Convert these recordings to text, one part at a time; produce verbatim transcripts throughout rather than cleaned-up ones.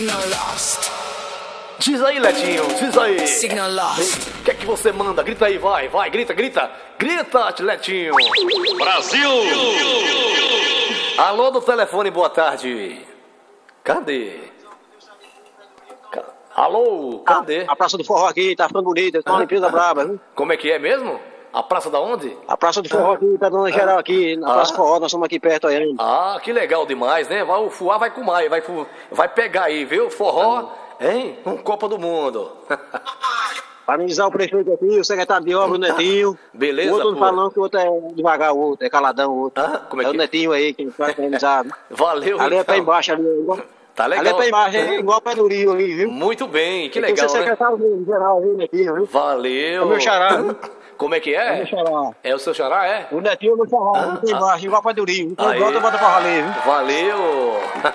Signal lost. Diz aí, Letinho, diz aí. Signal lost. O que é que você manda? Grita aí, vai, vai, grita, grita. Grita, Letinho. Brasil! Alô do telefone, boa tarde. Cadê? Ca- Alô, cadê? A Praça do Forró aqui tá ficando bonita, tá uma limpeza braba, viu? Como é que é mesmo? A praça da onde? A Praça do Forró aqui tá dando geral aqui, na Ah. Praça do Forró, nós estamos aqui perto aí. Ah, que legal demais, né? Vai, o Fuá vai com mais, vai, fu- vai pegar aí, viu? Forró, hein? Um Copa do Mundo. Parabenizar o prefeito aqui, o secretário de obra, o Netinho. Beleza, O outro pô. falando que o outro é devagar, o outro é caladão, o outro. Ah, como é é que- o Netinho aí, que vai parabenizar. Valeu, Ali é pra então. embaixo, ali. Igual, Tá legal. ali é pra embaixo, é igual pra do Rio ali, viu? Muito bem, que Tem que legal, ser né? secretário mesmo, geral, viu, Netinho, viu? Valeu. É meu xará, viu? Como é que É é? meu xará. É o seu xará, é? O Netinho é meu xará, ali pra embaixo, igual pra do Rio. Então Aí. bota, bota pra valer, viu? Valeu.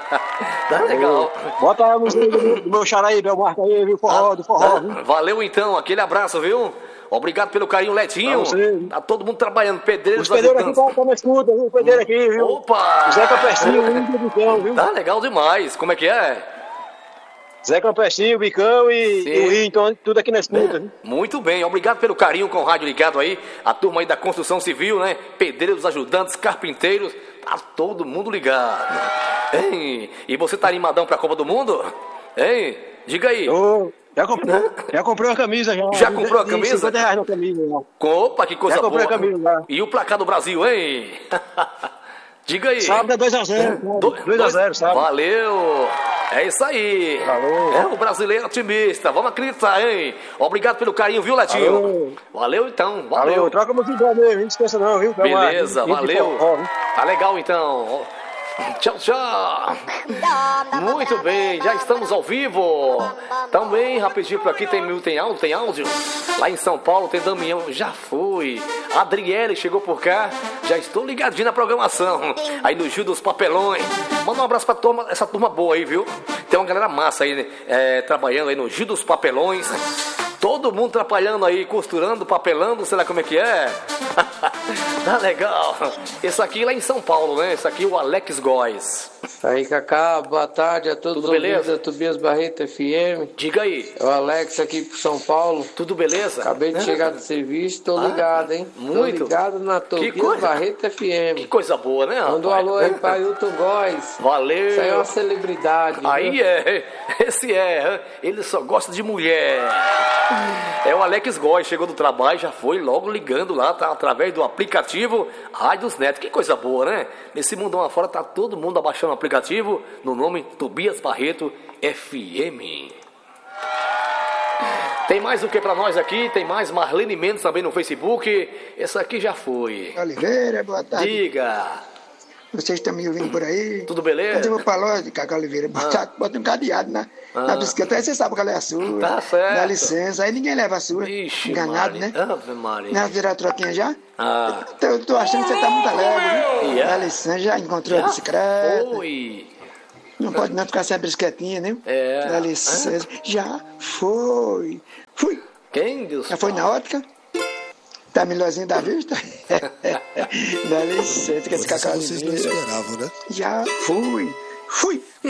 Tá legal. Bota a música do do meu xará aí, meu marca aí, viu? Forró, do forró, viu? Valeu então, aquele abraço, viu? Obrigado pelo carinho, Letinho. Pra você. Tá todo mundo trabalhando, pedreiros, Os pedreiros aqui ajudantes. estão na escuta, viu? O pedreiro aqui, viu? Opa! O Zé Campestinho, o Índio Bicão, viu? Tá legal demais. Como é que é? Zé Campestinho, o Bicão e, Sim. e o Índio, então tudo aqui na escuta, viu? Muito bem, obrigado pelo carinho com o rádio ligado aí. A turma aí da construção civil, né? Pedreiros, ajudantes, carpinteiros. Tá todo mundo ligado. Hein? E você tá animadão pra Copa do Mundo? Hein? Diga aí. Ô, já, comprei, já comprei uma camisa já. Já comprou a De camisa? cinquenta reais na camisa, já. Opa, que coisa Já comprei boa. a camisa lá. E o placar do Brasil, hein? Diga aí. Sábado é dois a zero. Do- dois a zero, sábado. Valeu! É isso aí! Valeu. É o brasileiro otimista, vamos acreditar, hein? Obrigado pelo carinho, viu, Letinho? Valeu. Valeu então, valeu! Valeu, troca a música mesmo, não esqueça não, viu? Beleza, Índio valeu! Forró, viu? Tá legal então! Tchau, tchau! Muito bem, já estamos ao vivo! Também, rapidinho por aqui, tem, tem áudio, tem áudio? Lá em São Paulo tem Damião, já fui! Adriele chegou por cá, já estou ligadinho na programação. Aí no Gil dos Papelões. Manda um abraço pra turma, essa turma boa aí, viu? Tem uma galera massa aí, né? É, trabalhando aí no Gil dos Papelões. Todo mundo trabalhando aí, costurando, papelando, sei lá como é que é. Tá legal. Esse aqui lá em São Paulo, né? Esse aqui é o Alex Góes. Aí, Cacá, boa tarde a todos Tudo os ouvintes beleza? da Tobias Barreto F M. Diga aí. É o Alex aqui pro São Paulo. Tudo beleza? Acabei de chegar do serviço, tô Ah, ligado, hein? muito. Tô ligado na Tobias coisa. Barreto F M. Que coisa boa, né, Manda um rapaz? alô aí pra Ailton Góes. Valeu. Isso aí é uma celebridade. Aí viu? é, esse é, ele só gosta de mulher. É o Alex Góes, chegou do trabalho, já foi logo ligando lá, tá? Através do aplicativo Rádios Neto. Que coisa boa, né? Nesse mundão afora tá todo mundo abaixando o aplicativo no nome Tobias Barreto F M. Tem mais o que pra nós aqui? Tem mais Marlene Mendes também no Facebook. Essa aqui já foi. Oliveira, boa tarde. Diga. Vocês estão me ouvindo por aí? Tudo beleza? Antes eu vou pra loja, Cacá Oliveira, bota, bota um cadeado na, Ah. na bicicleta, aí você sabe qual é a sua. Tá certo. Dá licença, aí ninguém leva a sua. Ixi, Enganado, Maria. né? Ave Maria. Não virar a troquinha já? Ah. Tô, eu tô achando que você tá muito alegre, viu? Yeah. Dá licença, já encontrou a Já bicicleta. foi. Não pode não ficar sem a bicicletinha, né? É. Dá licença. Já foi. Fui. Quem, Deus? Já foi na ótica? Tá melhorzinho da vista? Dá licença, que esse Cacá Vocês não Oliveira. esperavam, né? Já fui. Fui.